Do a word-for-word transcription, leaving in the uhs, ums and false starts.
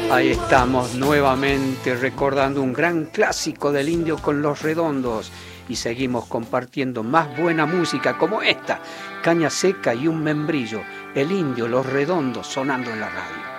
Ahí estamos nuevamente recordando un gran clásico del Indio con Los Redondos y seguimos compartiendo más buena música como esta, Caña Seca y un membrillo, el Indio, Los Redondos sonando en la radio.